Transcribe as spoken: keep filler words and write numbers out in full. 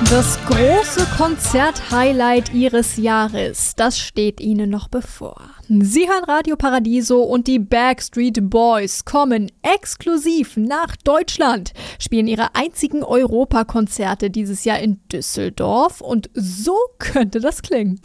Das große Konzert-Highlight Ihres Jahres, das steht Ihnen noch bevor. Sie hören Radio Paradiso und die Backstreet Boys kommen exklusiv nach Deutschland, spielen ihre einzigen Europakonzerte dieses Jahr in Düsseldorf und so könnte das klingen.